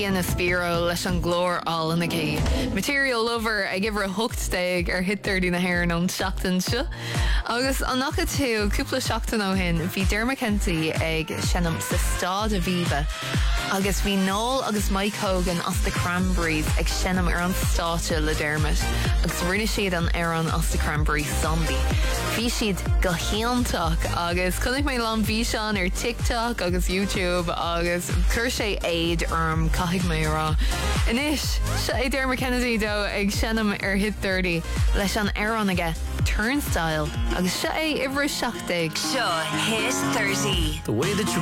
Ian Aspiro leis an glór all in the cé. Material Lover ag gibhar hocht steig hit 30 na hair an seachtain seo. Agus an nacha tú cúpla seachtain ó hin bhí Dermot Kennedy ag senam sa stád a bhíbe. Agus bhí Noel agus Mike Hogan as the Cranberries ag senam ar an státe le Dermot. Agus rinne siad an Aaron as the Cranberries zombie. Bhí siad go héantach agus chunig mé lan bhí seán ar TikTok agus YouTube agus cur sé éid caithig mé rá. Inis, se é Dermot Kennedy dó ag senam ar hit 30 leis an Aaron aige Turnstile agus se é ihre seachtaigh. Seo Hit 30. The way that you